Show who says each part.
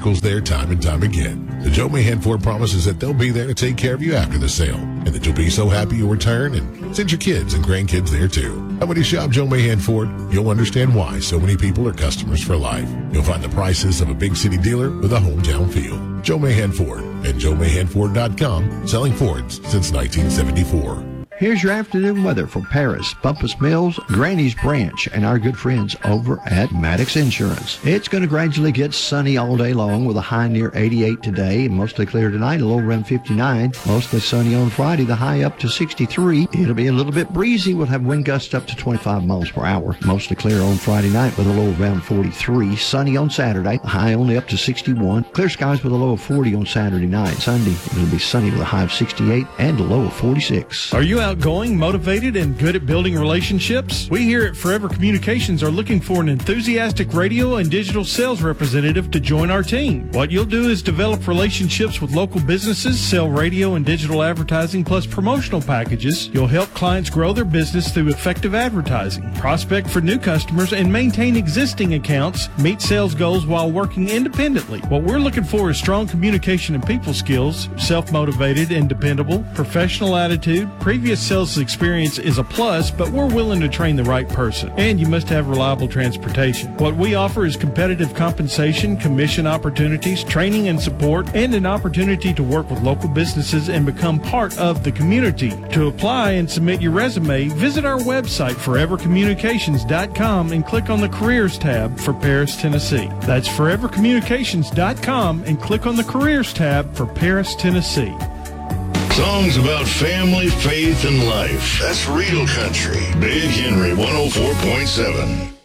Speaker 1: vehicles there time and time again. The Joe Mahan Ford promises that they'll be there to take care of you after the sale, and that you'll be so happy you'll return and send your kids and grandkids there too. And when you shop Joe Mahan Ford, you'll understand why so many people are customers for life. You'll find the prices of a big city dealer with a hometown feel. Joe Mahan Ford at JoeMahanFord.com, selling Fords since 1974.
Speaker 2: Here's your afternoon weather for Paris, Bumpus Mills, Granny's Branch, and our good friends over at Maddox Insurance. It's going to gradually get sunny all day long with a high near 88 today, mostly clear tonight, a low around 59. Mostly sunny on Friday, the high up to 63. It'll be a little bit breezy. We'll have wind gusts up to 25 miles per hour. Mostly clear on Friday night with a low around 43. Sunny on Saturday, a high only up to 61. Clear skies with a low of 40 on Saturday night. Sunday, it'll be sunny with a high of 68 and a low of 46.
Speaker 3: Are you outgoing, motivated, and good at building relationships? We here at Forever Communications are looking for an enthusiastic radio and digital sales representative to join our team. What you'll do is develop relationships with local businesses, sell radio and digital advertising plus promotional packages. You'll help clients grow their business through effective advertising, prospect for new customers, and maintain existing accounts, meet sales goals while working independently. What we're looking for is strong communication and people skills, self-motivated and dependable, professional attitude. Previous sales experience is a plus, but we're willing to train the right person. And you must have reliable transportation. What we offer is competitive compensation, commission opportunities, training and support, and an opportunity to work with local businesses and become part of the community. To apply and submit your resume, visit our website, forevercommunications.com, and click on the Careers tab for Paris, Tennessee. That's forevercommunications.com and click on the Careers tab for Paris, Tennessee.
Speaker 4: Songs about family, faith, and life. That's real country. Big Henry 104.7.